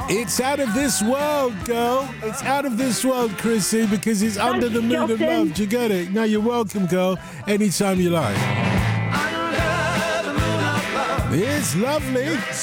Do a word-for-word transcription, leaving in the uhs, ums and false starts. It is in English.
It's out of this world, girl. It's out of this world, Chrissy, because it's Thanks, under the moon of Justin. love. Do you get it? No, you're welcome, girl. Anytime you like. It's lovely.